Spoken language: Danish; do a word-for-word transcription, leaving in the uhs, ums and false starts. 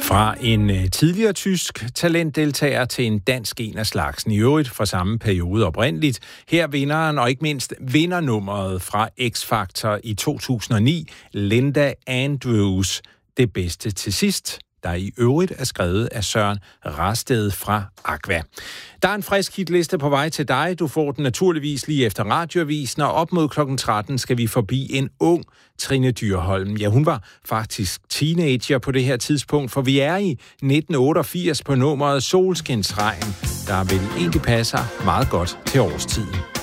Fra en tidligere tysk talentdeltager til en dansk en af slagsen, i øvrigt fra samme periode oprindeligt. Her vinderen og ikke mindst vindernummeret fra X-Factor i to tusind og ni, Linda Andrews, Det bedste til sidst, der i øvrigt er skrevet af Søren Rasted fra Aqua. Der er en frisk hitliste på vej til dig. Du får den naturligvis lige efter radioavisen, og op mod klokken tretten skal vi forbi en ung Trine Dyrholm. Ja, hun var faktisk teenager på det her tidspunkt, for vi er i nitten otteogfirs på nummeret Solskinsregn, der vel egentlig passer meget godt til årstiden.